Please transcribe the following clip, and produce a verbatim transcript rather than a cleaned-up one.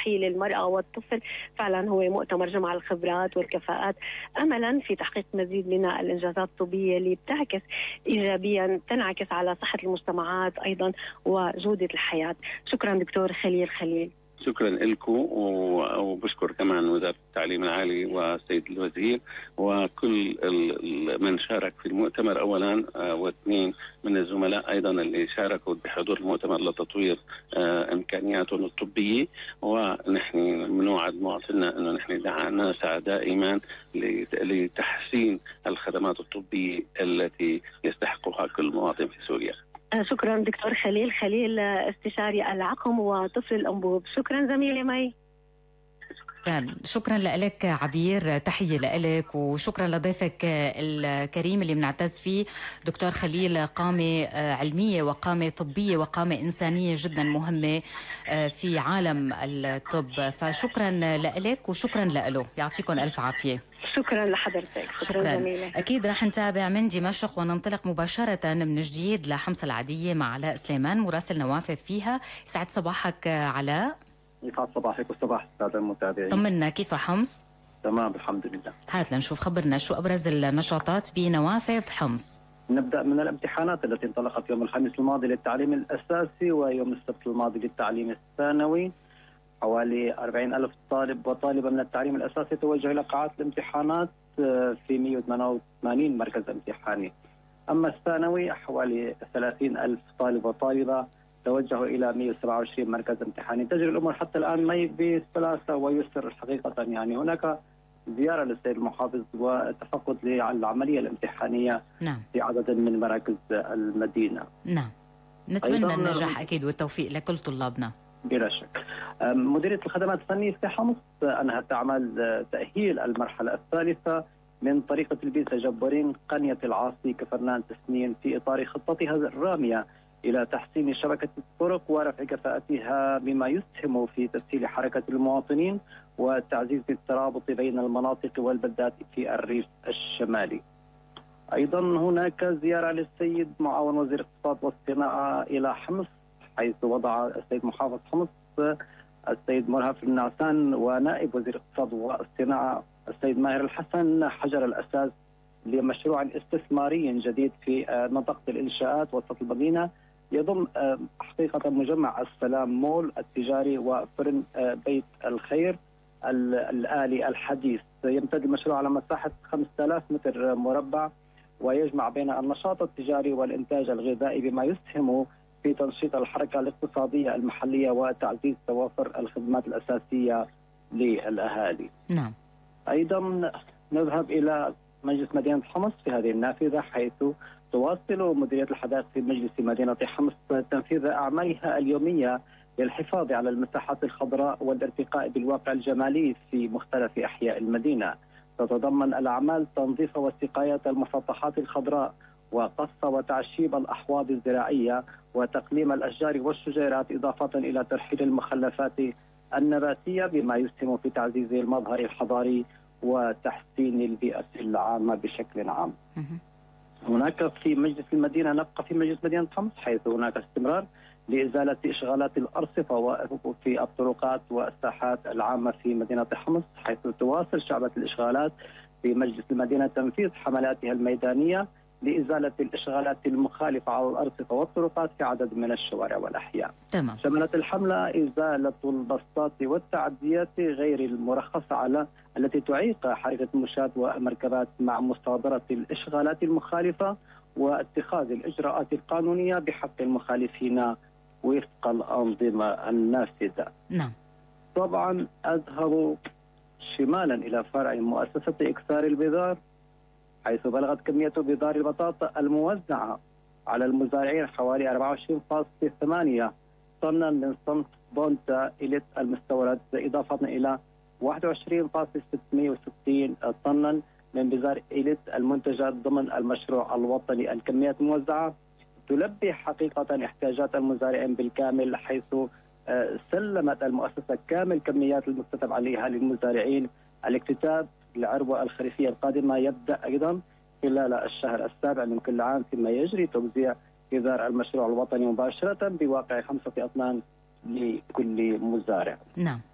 الصحي للمرأة والطفل فعلا هو مؤتمر جمع الخبرات والكفاءات أملا في تحقيق مزيد من الإنجازات الطبية اللي بتعكس إيجابيا تنعكس على صحة المجتمعات أيضا وجودة الحياة. شكرا دكتور خليل خليل. شكرا لكم، وبشكر كمان وزارة التعليم العالي والسيد الوزير وكل من شارك في المؤتمر أولا، واثنين من الزملاء أيضا اللي شاركوا بحضور المؤتمر لتطوير إمكانياتهم الطبية. ونحن بنوعد مواطننا أنه نحن نسعى دائما لتحسين الخدمات الطبية التي يستحقها كل مواطن في سوريا. شكرا دكتور خليل خليل استشاري العقم وطفل الأنبوب. شكرا زميلي مي. شكرا لك عبير، تحية لك، وشكرا لضيفك الكريم اللي بنعتز فيه دكتور خليل. قامة علمية وقامة طبية وقامة إنسانية جدا مهمة في عالم الطب، فشكرا لك وشكرا له، يعطيكم ألف عافية. شكرا لحضرتك. شكرا, شكرا. أكيد رح نتابع من دمشق وننطلق مباشرة من جديد لحمص العدية مع علاء سليمان مراسل نوافذ فيها. يسعد صباحك علاء. يسعد صباحك وصباح السادة المتابعين. طمنا كيف حمص؟ تمام الحمد لله. هات لنشوف، خبرنا شو أبرز النشاطات بنوافذ حمص. نبدأ من الامتحانات التي انطلقت يوم الخميس الماضي للتعليم الأساسي ويوم السبت الماضي للتعليم الثانوي. حوالي أربعين ألف طالب وطالبة من التعليم الأساسي توجهوا إلى قاعات الامتحانات في مئة وثمانية وثمانين مركز امتحاني. أما الثانوي حوالي ثلاثين ألف طالب وطالبة توجهوا إلى مئة وسبعة وعشرين مركز امتحاني. تجري الأمور حتى الآن مي بسلاسة ويسر حقيقة، يعني هناك زيارة للسيد المحافظ وتفقد للعملية الامتحانية نعم. في عدد من مراكز المدينة. نعم، نتمنى النجاح أكيد والتوفيق لكل طلابنا. بلا شك. مديرية الخدمات الفنية في حمص أنهت أعمال تأهيل المرحلة الثالثة من طريقة البيسا جبارين قنية العاصي كفرنان تسنين في إطار خطتها الرامية إلى تحسين شبكة الطرق ورفع كفاءتها بما يسهم في تسهيل حركة المواطنين وتعزيز الترابط بين المناطق والبلدات في الريف الشمالي. أيضا هناك زيارة للسيد معاون وزير الاقتصاد والصناعة إلى حمص، حيث وضع السيد محافظ حمص السيد مرهف النعسان ونائب وزير الاقتصاد والصناعة السيد ماهر الحسن حجر الأساس لمشروع استثماري جديد في منطقة الإنشاءات وسط المدينة، يضم حقيقة مجمع السلام مول التجاري وفرن بيت الخير الآلي الحديث. يمتد المشروع على مساحة خمسة آلاف متر مربع ويجمع بين النشاط التجاري والإنتاج الغذائي بما يسهم في تنشيط الحركة الاقتصادية المحلية وتعزيز توافر الخدمات الأساسية للأهالي. نعم. أيضا نذهب إلى مجلس مدينة حمص في هذه النافذة، حيث تواصل مديرية الحدائق في مجلس مدينة حمص تنفيذ أعمالها اليومية للحفاظ على المساحات الخضراء والارتقاء بالواقع الجمالي في مختلف أحياء المدينة. تتضمن الأعمال تنظيف وسقاية المسطحات الخضراء وقص وتعشيب الأحواض الزراعية وتقليم الأشجار والشجيرات، إضافة إلى ترحيل المخلفات النباتية بما يسهم في تعزيز المظهر الحضاري وتحسين البيئة العامة بشكل عام. هناك في مجلس المدينة، نبقى في مجلس مدينة حمص، حيث هناك استمرار لإزالة إشغالات الأرصفة في الطرقات والساحات العامة في مدينة حمص، حيث تواصل شعبة الإشغالات في مجلس المدينة تنفيذ حملاتها الميدانية لإزالة الإشغالات المخالفة على الأرصفة والطرقات في عدد من الشوارع والأحياء. تمام. شملت الحملة إزالة البسطات والتعديات غير المرخصة على التي تعيق حركة المشاة والمركبات مع مصادرة الإشغالات المخالفة واتخاذ الإجراءات القانونية بحق المخالفين وفق الأنظمة النافذة. نعم. طبعا أذهب شمالا إلى فرع مؤسسة إكسار البذار، حيث بلغت كمية بذار البطاطا الموزعة على المزارعين حوالي أربعة وعشرين فاصلة ثمانية طنا من صنف بونتا إليت المستورد، إضافة إلى واحد وعشرين فاصلة ستمئة وستين طنا من بذار إليت المنتجة ضمن المشروع الوطني. الكميات الموزعة تلبي حقيقة احتياجات المزارعين بالكامل، حيث سلمت المؤسسة كامل كميات المكتتب عليها للمزارعين. الاكتتاب العروة الخريفية القادمة يبدأ أيضا خلال الشهر السابع من كل عام، ثم يجري توزيع بذار المشروع الوطني مباشرة بواقع خمسة أطنان لكل مزارع. نعم.